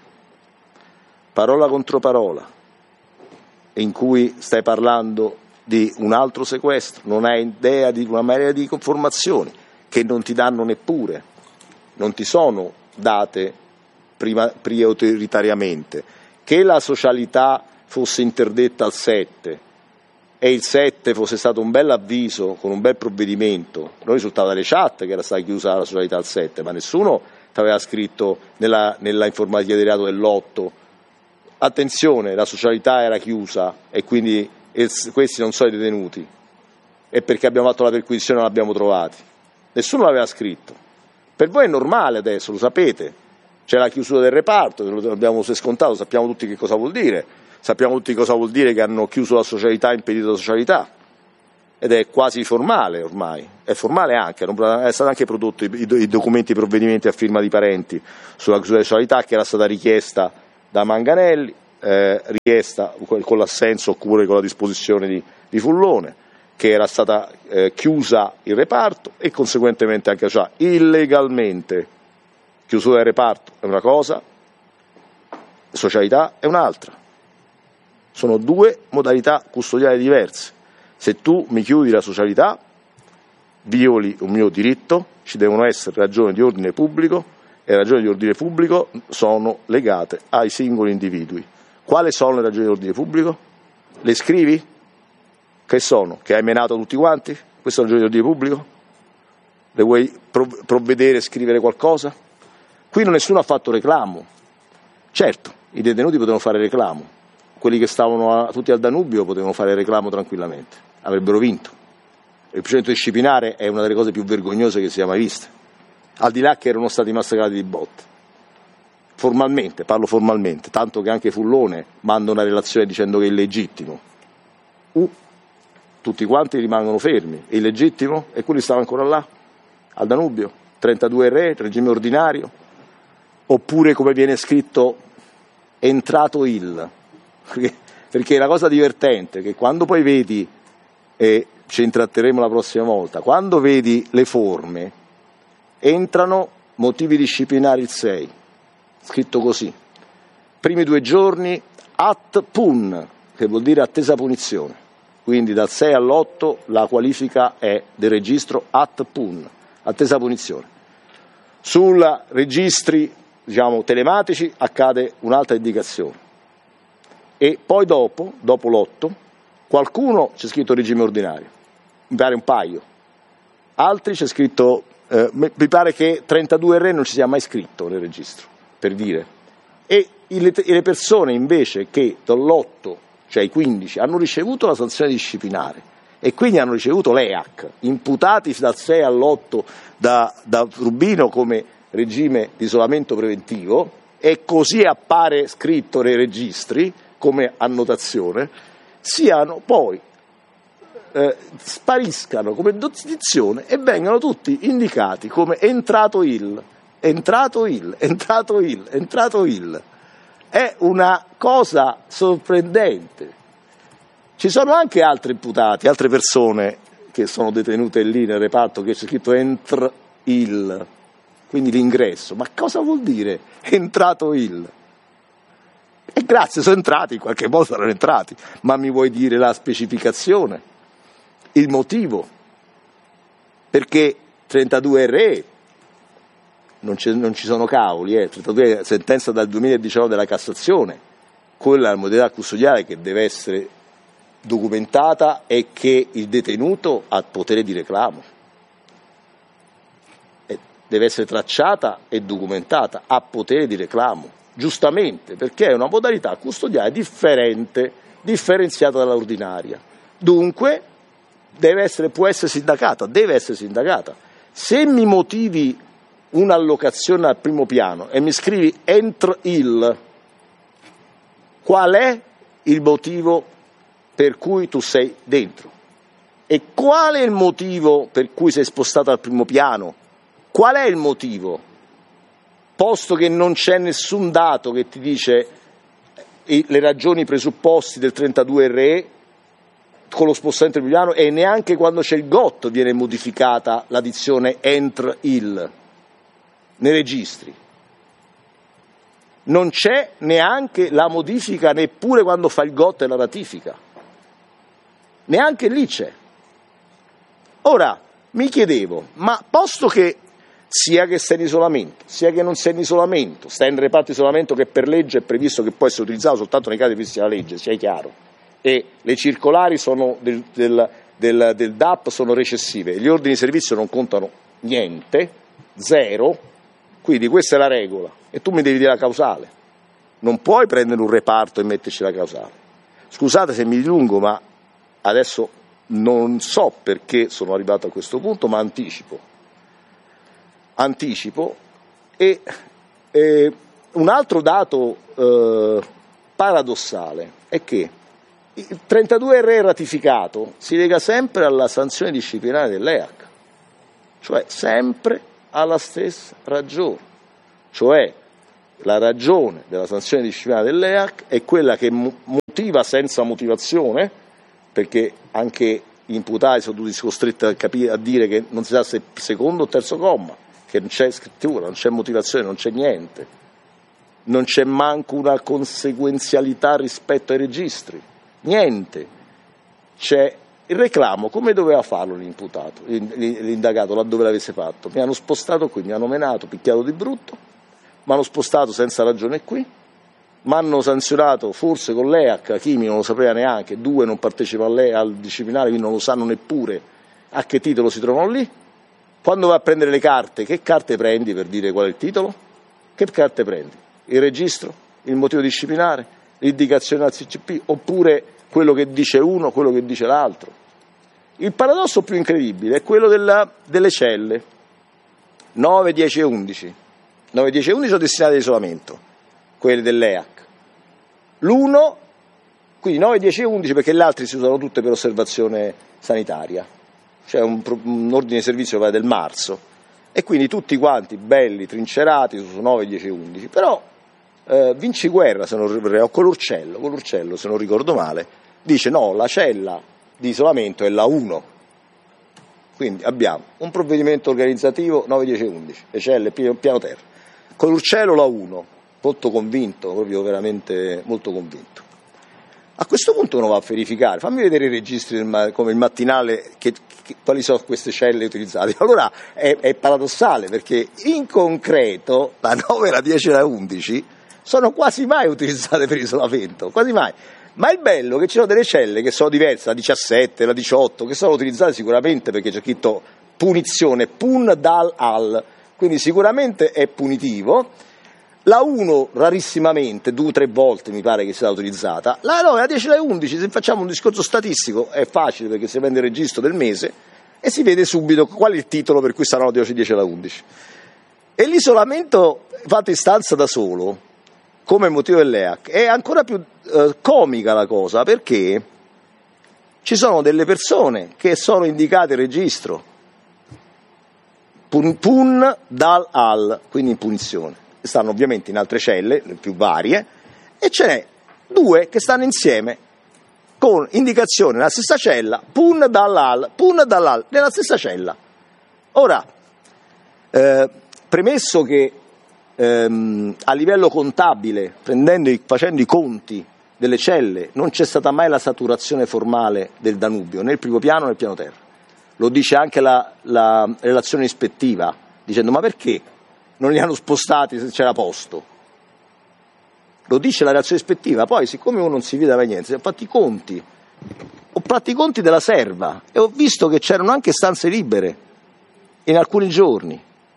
parola, in cui stai parlando di un altro sequestro, non hai idea di una marea di informazioni che non ti danno neppure, non ti sono date prioritariamente, che la socialità fosse interdetta al 7 e il 7 fosse stato un bel avviso con un bel provvedimento, non risultava dalle chat che era stata chiusa la socialità al 7, ma nessuno ti aveva scritto nella informativa di reato dell'8: attenzione, la socialità era chiusa e quindi questi non sono i detenuti, e perché abbiamo fatto la perquisizione non l'abbiamo trovati. Nessuno l'aveva scritto. Per voi è normale adesso, lo sapete, c'è la chiusura del reparto, lo abbiamo scontato, sappiamo tutti che cosa vuol dire, sappiamo tutti cosa vuol dire che hanno chiuso la socialità, impedito la socialità. ed è quasi formale ormai, è formale anche, è stato anche prodotto i documenti, i provvedimenti a firma di Parenti sulla chiusura di socialità, che era stata richiesta da Manganelli, richiesta con l'assenso oppure con la disposizione di Fullone, che era stata chiusa il reparto e conseguentemente anche cioè, illegalmente. Chiusura del reparto è una cosa, socialità è un'altra. Sono due modalità custodiali diverse. Se tu mi chiudi la socialità, violi un mio diritto, ci devono essere ragioni di ordine pubblico e le ragioni di ordine pubblico sono legate ai singoli individui. Quali sono le ragioni di ordine pubblico? Le scrivi? Che sono? Che hai menato tutti quanti? Queste sono ragioni di ordine pubblico? Le vuoi provvedere e scrivere qualcosa? Qui nessuno ha fatto reclamo. Certo, i detenuti potevano fare reclamo, quelli che stavano tutti al Danubio potevano fare reclamo tranquillamente, avrebbero vinto. Il procedimento disciplinare è una delle cose più vergognose che si sia mai viste, al di là che erano stati massacrati di botte. Formalmente, parlo formalmente, tanto che anche Fullone manda una relazione dicendo che è illegittimo. Tutti quanti rimangono fermi, è illegittimo? E quelli stavano ancora là, al Danubio, 32 re, regime ordinario, oppure come viene scritto, entrato il. Perché la cosa divertente è che quando poi vedi, e ci intratteremo la prossima volta, quando vedi le forme, entrano motivi disciplinari il 6, scritto così. Primi 2 giorni, at pun, che vuol dire attesa punizione. Quindi dal 6 all'8 la qualifica è del registro at pun, attesa punizione. Sui registri telematici accade un'altra indicazione. E poi dopo l'8, qualcuno c'è scritto regime ordinario, mi pare un paio, altri c'è scritto, mi pare che 32 re non ci sia mai scritto nel registro, per dire. E le persone invece che dall'8, cioè i 15, hanno ricevuto la sanzione disciplinare e quindi hanno ricevuto l'EAC, imputati dal 6 all'8 da Rubino come regime di isolamento preventivo, e così appare scritto nei registri come annotazione, siano poi spariscano come dozizione e vengano tutti indicati come entrato il. È una cosa sorprendente. Ci sono anche altri imputati, altre persone che sono detenute lì nel reparto che c'è scritto entr il, quindi l'ingresso. Ma cosa vuol dire entrato il? E grazie, sono entrati, in qualche modo saranno entrati, ma mi vuoi dire la specificazione, il motivo? Perché 32 re non ci sono cavoli, 32 sentenza dal 2019 della Cassazione, quella è la modalità custodiale che deve essere documentata e che il detenuto ha potere di reclamo. Deve essere tracciata e documentata, ha potere di reclamo. Giustamente, perché è una modalità custodiale differente, differenziata dall'ordinaria. Dunque può essere sindacata, deve essere sindacata. Se mi motivi un'allocazione al primo piano e mi scrivi entr il, qual è il motivo per cui tu sei dentro? E qual è il motivo per cui sei spostato al primo piano? Qual è il motivo? Posto che non c'è nessun dato che ti dice le ragioni, i presupposti del 32 re con lo spostamento del piano, e neanche quando c'è il GOT viene modificata la dizione entr il nei registri. Non c'è neanche la modifica neppure quando fa il GOT e la ratifica. Neanche lì c'è. Ora, mi chiedevo, ma posto che sia che sei in isolamento, sia che non sei in isolamento, stai in reparto di isolamento che per legge è previsto che può essere utilizzato soltanto nei casi previsti dalla legge, sia chiaro, e le circolari sono del DAP sono recessive, gli ordini di servizio non contano niente, zero, quindi questa è la regola, e tu mi devi dire la causale. Non puoi prendere un reparto e metterci la causale. Scusate se mi dilungo, ma adesso non so perché sono arrivato a questo punto, ma anticipo. E un altro dato paradossale è che il 32RE ratificato si lega sempre alla sanzione disciplinare dell'EAC, cioè sempre alla stessa ragione, cioè la ragione della sanzione disciplinare dell'EAC è quella che motiva senza motivazione, perché anche gli imputati sono tutti costretti a dire che non si sa se secondo o terzo comma, che non c'è scrittura, non c'è motivazione, non c'è niente, non c'è manco una conseguenzialità rispetto ai registri, niente. C'è il reclamo, come doveva farlo l'imputato, l'indagato, laddove l'avesse fatto. Mi hanno spostato qui, mi hanno menato, picchiato di brutto, mi hanno spostato senza ragione qui, mi hanno sanzionato forse con l'EAC, Chimi non lo sapeva neanche, 2 non partecipano al disciplinare, quindi non lo sanno neppure a che titolo si trovano lì. Quando vai a prendere le carte, che carte prendi per dire qual è il titolo? Che carte prendi? Il registro? Il motivo disciplinare? L'indicazione al CCP? Oppure quello che dice uno, quello che dice l'altro? Il paradosso più incredibile è quello delle celle 9, 10 e 11. 9, 10 e 11 sono destinate all'isolamento, quelli dell'EAC. L'1, quindi 9, 10 e 11 perché le altre si usano tutte per osservazione sanitaria. C'è un ordine di servizio che va del marzo e quindi tutti quanti belli, trincerati su 9, 10 e 11. Però Vinciguerra, o Colurcello, se non ricordo male, dice no, la cella di isolamento è la 1. Quindi abbiamo un provvedimento organizzativo 9, 10 e 11, le celle piano terra. Colurcello la 1, molto convinto, proprio veramente molto convinto. A questo punto uno va a verificare, fammi vedere i registri come il mattinale, quali sono queste celle utilizzate. Allora è paradossale perché in concreto la 9, la 10 e la 11 sono quasi mai utilizzate per isolamento, quasi mai. Ma il bello è che ci sono delle celle che sono diverse, la 17, la 18, che sono utilizzate sicuramente perché c'è scritto punizione, pun dal al, quindi sicuramente è punitivo. La 1 rarissimamente, 2 o 3 volte mi pare che sia utilizzata, la 9, la 10 e la 11, se facciamo un discorso statistico è facile perché si prende il registro del mese e si vede subito qual è il titolo per cui saranno la 10, 10 e la 11. E l'isolamento fatto in stanza da solo, come motivo dell'EAC, è ancora più comica la cosa perché ci sono delle persone che sono indicate in registro, pun dal al, quindi in punizione. Stanno ovviamente in altre celle, le più varie, e ce n'è 2 che stanno insieme con indicazione nella stessa cella, pun dall'al, nella stessa cella. Ora, premesso che a livello contabile, facendo i conti delle celle, non c'è stata mai la saturazione formale del Danubio, né il primo piano né il piano terra. Lo dice anche la relazione ispettiva, dicendo ma perché non li hanno spostati se c'era posto? Lo dice la relazione ispettiva, poi siccome uno non si fida mai niente, ho fatto i conti della serva e ho visto che c'erano anche stanze libere in alcuni giorni.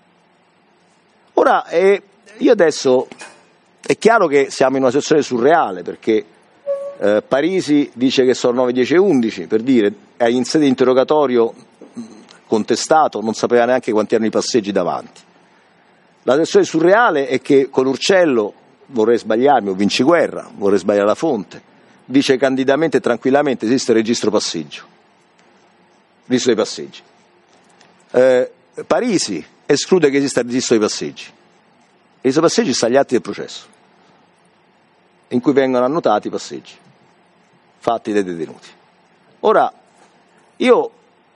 Ora, io adesso è chiaro che siamo in una situazione surreale perché Parisi dice che sono 9, 10 e 11, per dire, in sede di interrogatorio contestato, non sapeva neanche quanti erano i passeggi davanti. La situazione surreale è che Colurcello, vorrei sbagliarmi, o Vinciguerra, vorrei sbagliare la fonte, dice candidamente e tranquillamente esiste il registro passeggio, registro dei passeggi. Parisi esclude che esista il registro dei passeggi. Il registro dei passeggi sta agli atti del processo, in cui vengono annotati i passeggi fatti dai detenuti. Ora, io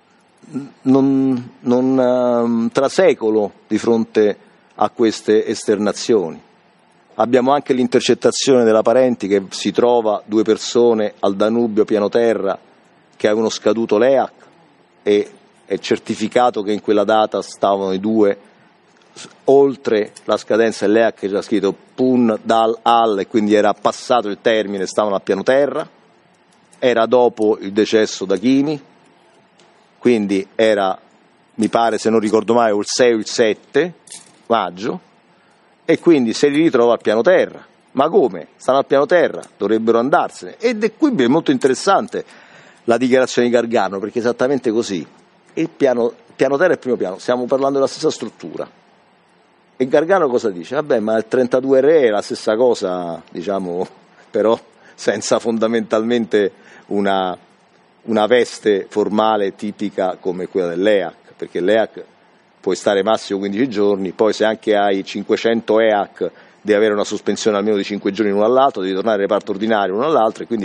non trasecolo di fronte a queste esternazioni. Abbiamo anche l'intercettazione della parenti che si trova 2 persone al Danubio piano terra che avevano scaduto l'EAC e è certificato che in quella data stavano i 2 oltre la scadenza dell'EAC che c'era scritto pun dal al e quindi era passato il termine, stavano a piano terra, era dopo il decesso da Chimi, quindi era, mi pare se non ricordo male, o il 6 o il 7 maggio, e quindi se li ritrova al piano terra. Ma come? Stanno al piano terra, dovrebbero andarsene. Ed è qui è molto interessante la dichiarazione di Gargano, perché è esattamente così. Il piano terra e il primo piano, stiamo parlando della stessa struttura. E Gargano cosa dice? Vabbè, ma il 32RE è la stessa cosa, diciamo, però senza fondamentalmente una veste formale tipica come quella dell'EAC, perché l'EAC puoi stare massimo 15 giorni, poi se anche hai 500 EAC devi avere una sospensione almeno di 5 giorni l'uno all'altro, devi tornare al reparto ordinario l'uno all'altro, e quindi